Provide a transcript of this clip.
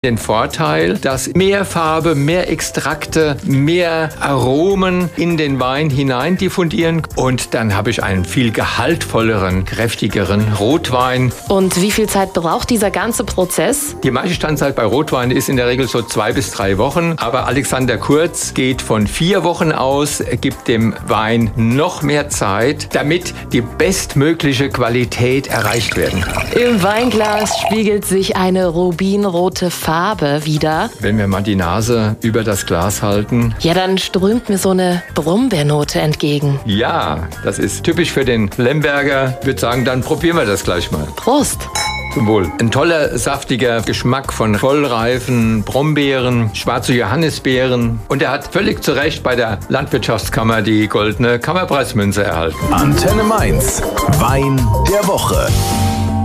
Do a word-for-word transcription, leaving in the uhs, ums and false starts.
Den Vorteil, dass mehr Farbe, mehr Extrakte, mehr Aromen in den Wein hinein diffundieren. Und dann habe ich einen viel gehaltvolleren, kräftigeren Rotwein. Und wie viel Zeit braucht dieser ganze Prozess? Die Maischtandszeit bei Rotwein ist in der Regel so zwei bis drei Wochen. Aber Alexander Kurz geht von vier Wochen aus, gibt dem Wein noch mehr Zeit, damit die bestmögliche Qualität erreicht werden kann. Im Weinglas spiegelt sich eine rubinrote Farbe wieder. Wenn wir mal die Nase über das Glas halten. Ja, dann strömt mir so eine Brombeernote entgegen. Ja, das ist typisch für den Lemberger. Ich würde sagen, dann probieren wir das gleich mal. Prost! Zum Wohl. Ein toller, saftiger Geschmack von vollreifen Brombeeren, schwarze Johannisbeeren. Und er hat völlig zu Recht bei der Landwirtschaftskammer die goldene Kammerpreismünze erhalten. Antenne Mainz. Wein der Woche.